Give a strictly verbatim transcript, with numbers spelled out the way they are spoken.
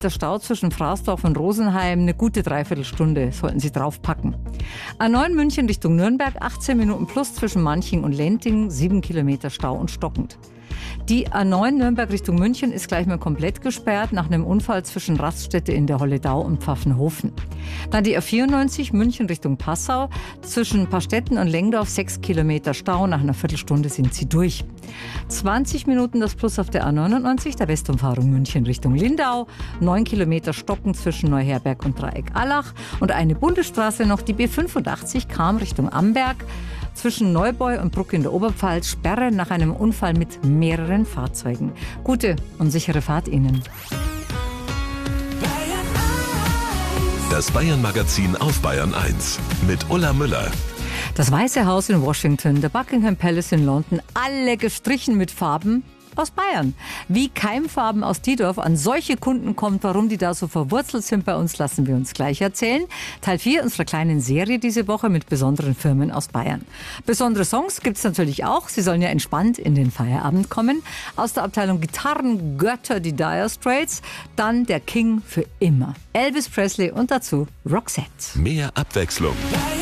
Der Stau zwischen Fraßdorf und Rosenheim eine gute Dreiviertelstunde sollten Sie draufpacken. A neun München Richtung Nürnberg, achtzehn Minuten plus zwischen Manching und Lenting, sieben Kilometer Stau und stockend. Die A neun Nürnberg Richtung München ist gleich mal komplett gesperrt nach einem Unfall zwischen Raststätte in der Holledau und Pfaffenhofen. Dann die A vierundneunzig München Richtung Passau, zwischen Pastetten und Lengdorf sechs Kilometer Stau, nach einer Viertelstunde sind Sie durch. zwanzig Minuten das Plus auf der A neunundneunzig, der Westumfahrung München Richtung Lindau, neun Kilometer Stocken zwischen Neuherberg und Dreieck Allach und eine Bundesstraße noch, die B fünfundachtzig Cham Richtung Amberg, zwischen Neubeu und Bruck in der Oberpfalz, Sperre nach einem Unfall mit mehreren Fahrzeugen. Gute und sichere Fahrt Ihnen. Das Bayern-Magazin auf Bayern eins mit Ulla Müller. Das Weiße Haus in Washington, der Buckingham Palace in London, alle gestrichen mit Farben aus Bayern. Wie Keimfarben aus Diedorf an solche Kunden kommt, warum die da so verwurzelt sind bei uns, lassen wir uns gleich erzählen. Teil vier unserer kleinen Serie diese Woche mit besonderen Firmen aus Bayern. Besondere Songs gibt es natürlich auch. Sie sollen ja entspannt in den Feierabend kommen. Aus der Abteilung Gitarrengötter die Dire Straits, dann der King für immer, Elvis Presley und dazu Roxette. Mehr Abwechslung.